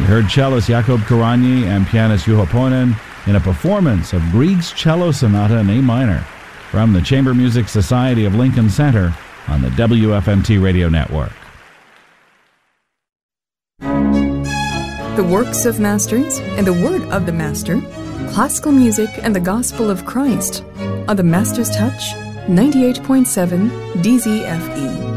We heard cellist Jakub Karani and pianist Juho Poinen in a performance of Grieg's Cello Sonata in A minor from the Chamber Music Society of Lincoln Center on the WFMT Radio Network. The works of masters and the word of the master, classical music and the gospel of Christ on the Master's Touch, 98.7 DZFE.